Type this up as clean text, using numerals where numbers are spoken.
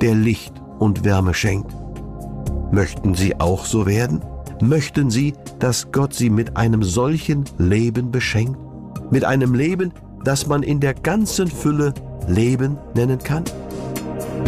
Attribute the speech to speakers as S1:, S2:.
S1: der Licht und Wärme schenkt. Möchten Sie auch so werden? Möchten Sie, dass Gott Sie mit einem solchen Leben beschenkt? Mit einem Leben, das man in der ganzen Fülle Leben nennen kann?